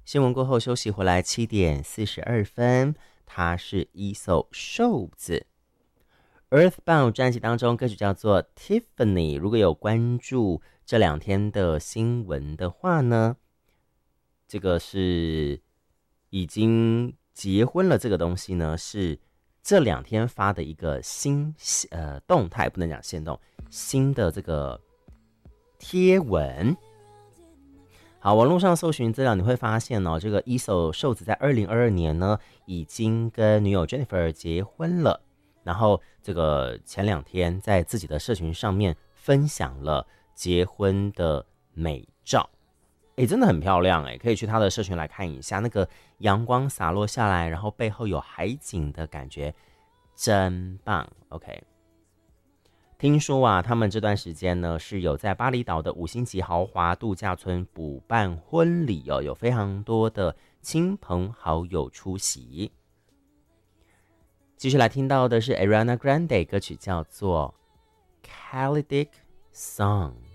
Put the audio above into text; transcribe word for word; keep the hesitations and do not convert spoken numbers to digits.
新闻过后休息回来，七点四十二分，它是一首瘦子。Earthbound 专辑当中歌曲叫做 Tiffany， 如果有关注这两天的新闻的话呢，这个是已经结婚了，这个东西呢是这两天发的一个新呃动态，不能讲限动，新的这个贴文。好，网络上搜寻资料你会发现哦，这个一手瘦子在二零二二年呢已经跟女友 Jennifer 结婚了，然后这个前两天在自己的社群上面分享了结婚的美照，哎，真的很漂亮哎，可以去他的社群来看一下，那个阳光洒落下来，然后背后有海景的感觉，真棒。 OK，听说啊，他们这段时间呢是有在巴厘岛的五星级豪华度假村补办婚礼哦，有非常多的亲朋好友出席。继续来听到的是 Ariana Grande 歌曲叫做 Cadillac Song。